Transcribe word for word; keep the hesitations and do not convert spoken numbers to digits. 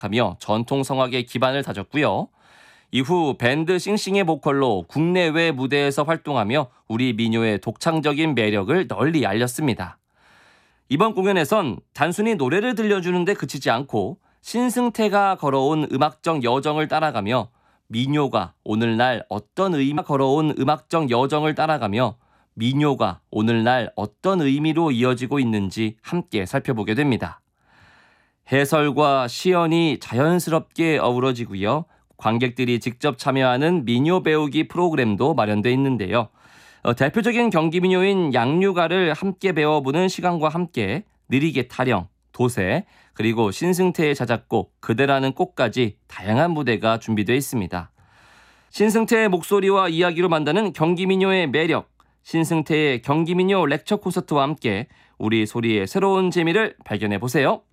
하며 전통 성악의 기반을 다졌고요. 이후 밴드 싱싱의 보컬로 국내외 무대에서 활동하며 우리 민요의 독창적인 매력을 널리 알렸습니다. 이번 공연에선 단순히 노래를 들려주는데 그치지 않고 신승태가 걸어온 음악적 여정을 따라가며 민요가 오늘날 어떤 의미가 걸어온 음악적 여정을 따라가며 민요가 오늘날 어떤 의미로 이어지고 있는지 함께 살펴보게 됩니다. 해설과 시연이 자연스럽게 어우러지고요. 관객들이 직접 참여하는 민요 배우기 프로그램도 마련되어 있는데요. 어, 대표적인 경기민요인 양류가를 함께 배워보는 시간과 함께 느리게 타령, 도세, 그리고 신승태의 자작곡 그대라는 꽃까지 다양한 무대가 준비되어 있습니다. 신승태의 목소리와 이야기로 만드는 경기민요의 매력, 신승태의 경기민요 렉처 콘서트와 함께 우리 소리의 새로운 재미를 발견해 보세요.